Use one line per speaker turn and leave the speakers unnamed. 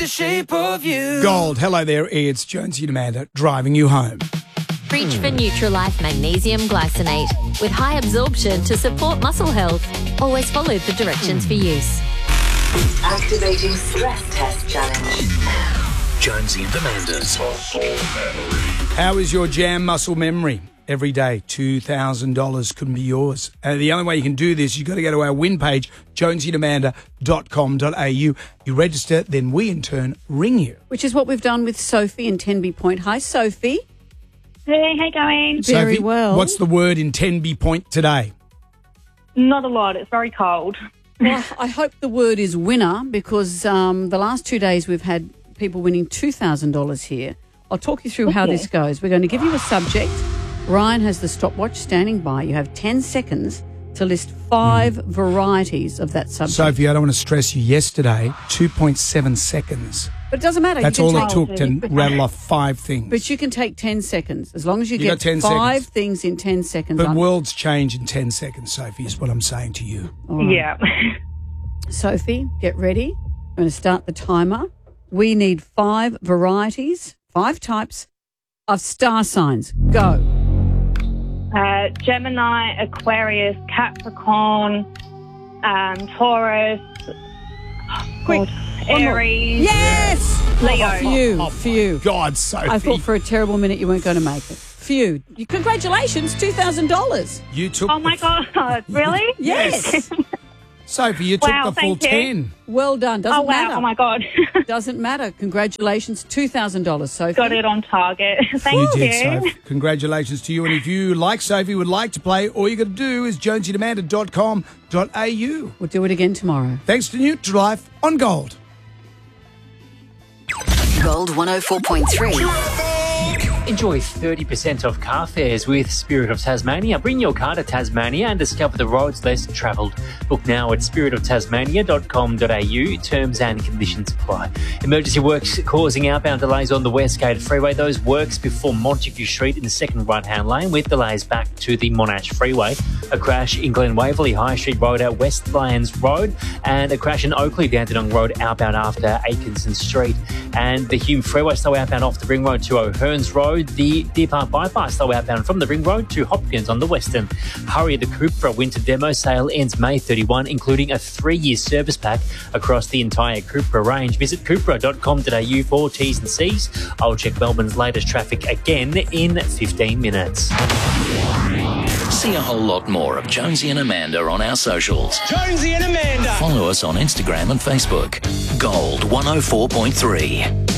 The shape of you.
Gold, hello there, it's Jonesy and Amanda driving you home.
Reach for Nutralife Magnesium Glycinate with high absorption to support muscle health. Always follow the directions for use.
Activating stress test challenge.
Jonesy and Amanda's
How is your jam muscle memory? Every day, $2,000 could be yours. The only way you can do this, you've got to go to our win page, jonesyandamanda.com.au. You register, then we in turn ring you.
Which is what we've done with Sophie in Tenby Point. Hi, Sophie.
Hey, how you going?
Very
Sophie,
well.
What's the word in Tenby Point today?
Not a lot. It's very cold.
Well, I hope the word is winner because the last 2 days we've had people winning $2,000 here. I'll talk you through how this goes. We're going to give you a subject. Ryan has the stopwatch standing by. You have 10 seconds to list 5 varieties of that subject.
Sophie, I don't want to stress you. Yesterday, 2.7 seconds.
But it doesn't matter.
That's all it took to rattle off 5 things.
But you can take 10 seconds. As long as you
got
get
10
5
seconds.
things in 10 seconds.
But worlds change in 10 seconds, Sophie, is what I'm saying to you.
Yeah.
Sophie, get ready. I'm going to start the timer. We need 5 varieties, 5 types of star signs. Go.
Gemini, Aquarius, Capricorn, Taurus,
Quick.
Aries.
Yes!
Leo.
Phew.
God, Sophie.
I thought for a terrible minute you weren't going to make it. Phew. Congratulations, $2,000.
You took
Oh, my God. Really?
Yes.
Sophie, you took
Wow,
the full
thank you.
10.
Well done. Doesn't
Oh, wow.
matter.
Oh, my God.
Doesn't matter. Congratulations, $2,000, Sophie.
Got it on target. Thank
You
you.
did, Sophie. Congratulations to you. And if you, like Sophie, would like to play, all you got to do is jonesyandamanda.com.au.
We'll do it again tomorrow.
Thanks to Nutralife on Gold.
Gold 104.3.
Enjoy 30% off car fares with Spirit of Tasmania. Bring your car to Tasmania and discover the roads less travelled. Book now at spiritoftasmania.com.au. Terms and conditions apply. Emergency works causing outbound delays on the Westgate Freeway. Those works before Montague Street in the second right-hand lane with delays back to the Monash Freeway. A crash in Glen Waverley High Street Road at West Lions Road and a crash in Oakley Dandenong Road outbound after Atkinson Street. And the Hume Freeway slow outbound off the Ring Road to O'Hearns Road. The Deer Park Bypass slow outbound from the Ring Road to Hopkins on the Western. Hurry, the Cupra Winter Demo sale ends May 31, including a 3-year service pack across the entire Cupra range. Visit cupra.com.au for T's and C's. I'll check Melbourne's latest traffic again in 15 minutes.
See a whole lot more of Jonesy and Amanda on our socials.
Jonesy and Amanda.
Follow us on Instagram and Facebook. Gold 104.3.